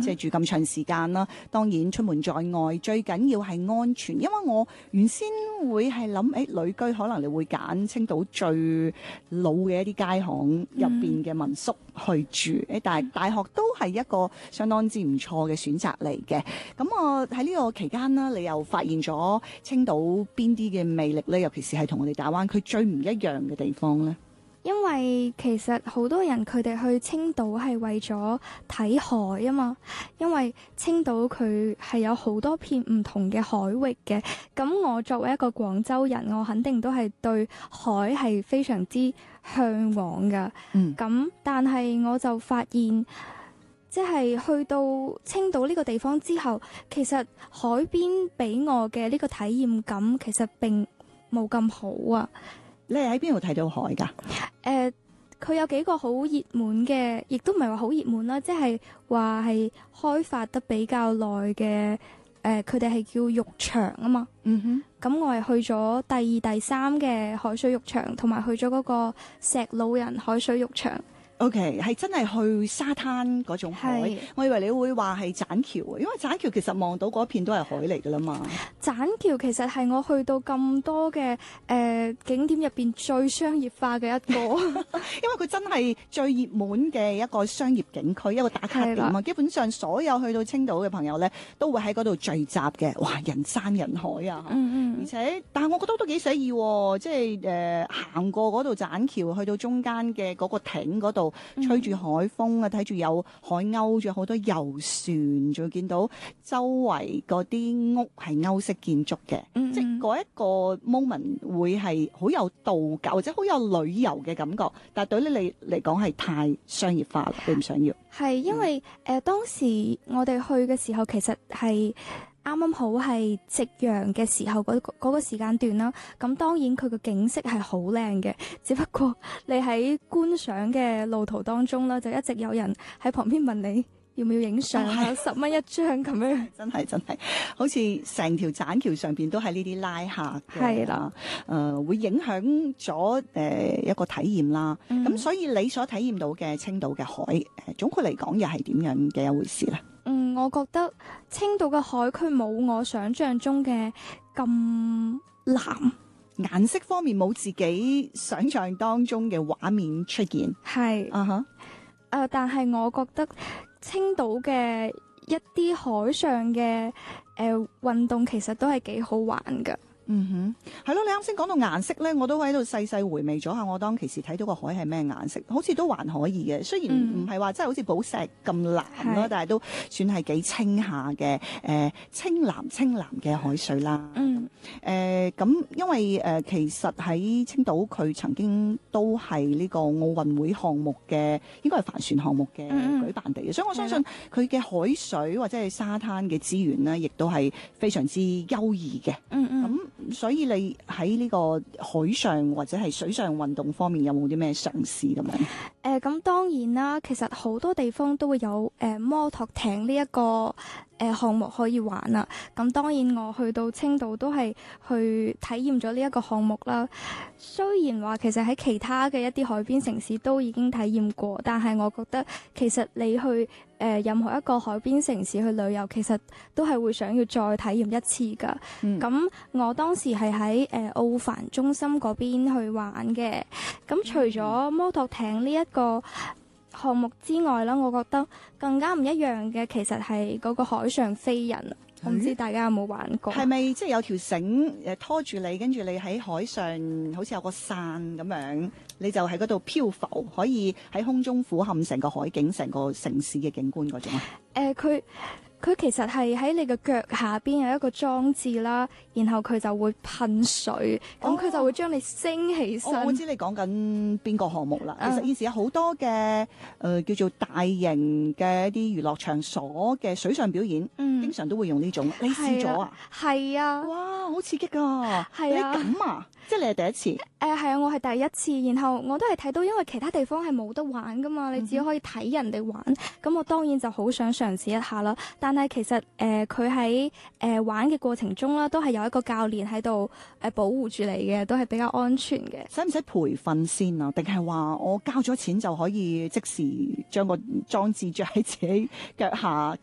即係住咁長時間啦。當然出門在外最緊要係安全，因為我原先會係諗，旅居可能你會揀青島最老嘅一啲街巷入邊嘅民宿去住，但係大學都係一個相當之唔錯嘅選擇嚟嘅。咁我喺呢個期間呢，你又發現咗青島邊啲嘅魅力呢？尤其是係同我哋大灣區最唔一樣嘅地方呢？ 因為其實好多人佢哋去青島係為咗睇海啊嘛，因為青島佢係有好多片唔同嘅海域嘅。咁我作為一個廣州人，我肯定都係對海係非常之向往噶。咁但係我就發現，即係去到青島呢個地方之後，其實海邊俾我嘅呢個體驗感其實並冇咁好啊。 你係喺邊度睇到海㗎？ 佢有幾個好熱門嘅，亦都唔係話好熱門啦，即係話係開發得比較耐嘅。佢哋係叫浴場啊嘛。咁我係去咗第二、第三嘅海水浴場，同埋去咗嗰個石老人海水浴場。 OK， 係真係去沙灘嗰種海。我以為你會話係棧橋，因為棧橋其實望到嗰片都係海嚟㗎啦嘛。 棧橋其實係我去到咁多嘅景點入邊最商業化嘅一個， 因為佢真係最熱門嘅一個商業景區，一個打卡點啊。基本上所有去到青島嘅朋友咧，都會喺嗰度聚集嘅。哇，人山人海啊！而且，但係我覺得都幾寫意喎，即係行過嗰度棧橋，去到中間嘅嗰個艇嗰度。吹住海風啊，睇住有海鷗，仲有好多遊船，仲見到周圍嗰啲屋係歐式建築嘅，即係嗰一個 moment 會係好有度假或者好有旅遊嘅感覺，但係對於你嚟講係太商業化啦，你唔想要？係因為當時我哋去嘅時候，其實係啱啱好係夕陽嘅時候嗰個時間段啦，咁當然佢個景色係好靚嘅，只不過你喺觀賞嘅路途當中啦，就一直有人喺旁邊問你要唔要影相啊，10蚊一張咁樣。真係，好似成條棧橋上邊都係呢啲拉客嘅，係啦，會影響咗一個體驗啦。咁所以你所體驗到嘅青島嘅海，總括嚟講又係點樣嘅一回事咧？我覺得青島嘅海佢冇我想象中嘅咁藍， 顏色方面冇自己想象當中嘅畫面出現。係， 但係我覺得青島嘅一啲海上嘅運動其實都係幾好玩噶。係咯，你啱先講到顏色咧，我都喺度細細回味咗下，我當其時睇到個海係咩顏色，好似都還可以嘅。雖然唔係話真係好似寶石咁藍啦，但係都算係幾清下嘅，清藍嘅海水啦。咁因為其實喺青島佢曾經都係呢個奧運會項目嘅，應該係帆船項目嘅舉辦地嘅，所以我相信佢嘅海水或者係沙灘嘅資源呢，亦都係非常之優異嘅。咁所以你喺呢個海上或者係水上運動方面有冇啲咩嘗試咁樣？咁當然啦，其實好多地方都會有摩托艇呢一個項目可以玩啦。咁當然我去到青島都係去體驗咗呢一個項目啦。雖然話其實喺其他嘅一啲海邊城市都已經體驗過，但係我覺得其實你去任何一個海邊城市去旅遊，其實都係會想要再體驗一次噶。咁我當時係喺奧帆中心嗰邊去玩嘅。咁除咗摩托艇呢一個項目之外啦，我覺得更加唔一樣嘅其實係嗰個海上飛人。我唔知大家有冇玩過？係咪即係有條繩拖住你，跟住你喺海上好似有個傘咁樣，你就喺嗰度漂浮，可以喺空中俯瞰成個海景、成個城市嘅景觀嗰種啊？ 佢其實係喺你嘅腳下邊有一個裝置啦，然後佢就會噴水，咁佢就會將你升起身。 我知你講緊邊個項目啦。其實現時有好多嘅叫做大型嘅一啲娛樂場所嘅水上表演，經常都會用呢種。你試咗啊？ 係啊！ 哇，好刺激㗎！ 係啊！ 你咁啊？即係你係第一次？ 係啊，我係第一次，然後我都係睇到，因為其他地方係冇得玩噶嘛，你只可以睇人哋玩，咁我當然就好想嘗試一下啦。但係其實佢喺玩嘅過程中啦，都係有一個教練喺度保護住你嘅，都係比較安全嘅。 使唔使培訓先啊？定係話我交咗錢就可以即時將個裝置着喺自己腳下